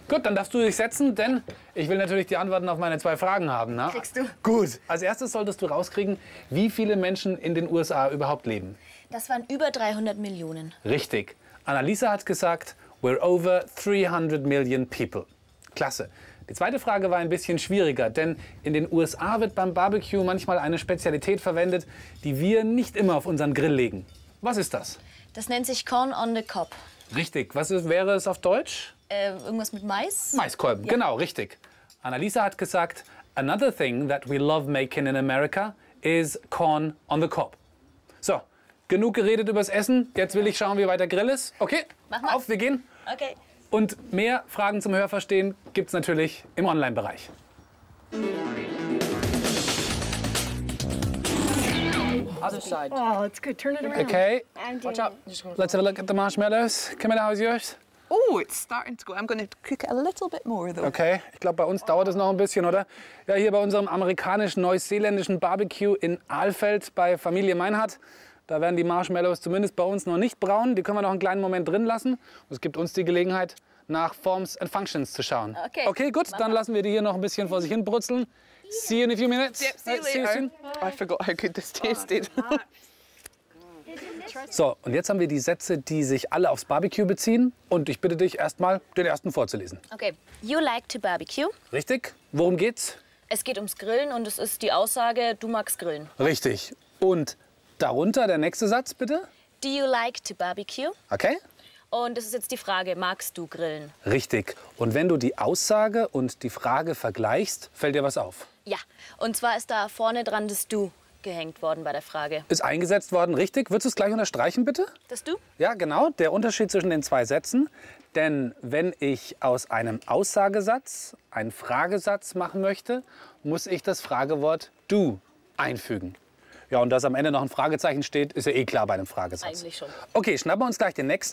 Gut, dann darfst du dich setzen, denn ich will natürlich die Antworten auf meine 2 Fragen haben. Ne? Kriegst du. Gut. Als erstes solltest du rauskriegen, wie viele Menschen in den USA überhaupt leben. Das waren über 300 Millionen. Richtig. Annalisa hat gesagt, we're over 300 million people. Klasse. Die zweite Frage war ein bisschen schwieriger, denn in den USA wird beim Barbecue manchmal eine Spezialität verwendet, die wir nicht immer auf unseren Grill legen. Was ist das? Das nennt sich Corn on the Cob. Richtig. Wäre es auf Deutsch? Irgendwas mit Mais? Maiskolben, genau, richtig. Annalisa hat gesagt, another thing that we love making in America is corn on the cob. So, genug geredet übers Essen. Jetzt will ich schauen, wie weit der Grill ist. Okay, Mach mal. auf, wir gehen. Okay. Und mehr Fragen zum Hörverstehen gibt es natürlich im Online-Bereich. Other side. Oh, it's good. Turn it around. Okay, Watch out. Just gonna... let's have a look at the marshmallows. Camilla, how's yours? Oh, it's starting to go. I'm going to cook it a little bit more, though. Okay, ich glaube, bei uns dauert es noch ein bisschen, oder? Ja, hier bei unserem amerikanisch-neuseeländischen Barbecue in Alfeld bei Familie Meinhardt. Da werden die Marshmallows zumindest bei uns noch nicht braun. Die können wir noch einen kleinen Moment drin lassen. Und es gibt uns die Gelegenheit, nach Forms and Functions zu schauen. Okay, gut, dann lassen wir die hier noch ein bisschen vor sich hin brutzeln. See you in a few minutes. Yep, see you later. soon. I forgot how good this tasted. So, und jetzt haben wir die Sätze, die sich alle aufs Barbecue beziehen. Und ich bitte dich erstmal, den ersten vorzulesen. Okay. You like to barbecue. Richtig? Worum geht's? Es geht ums Grillen und es ist die Aussage, du magst Grillen. Richtig. Und darunter der nächste Satz, bitte. Do you like to barbecue? Okay? Und es ist jetzt die Frage, magst du grillen? Richtig. Und wenn du die Aussage und die Frage vergleichst, fällt dir was auf? Ja. Und zwar ist da vorne dran das Du gehängt worden bei der Frage. Ist eingesetzt worden, richtig? Würdest du es gleich unterstreichen, bitte? Das Du? Ja, genau. Der Unterschied zwischen den 2 Sätzen. Denn wenn ich aus einem Aussagesatz einen Fragesatz machen möchte, muss ich das Fragewort du einfügen. Ja, und dass am Ende noch ein Fragezeichen steht, ist ja eh klar bei einem Fragesatz. Eigentlich schon. Okay, schnappen wir uns gleich den nächsten.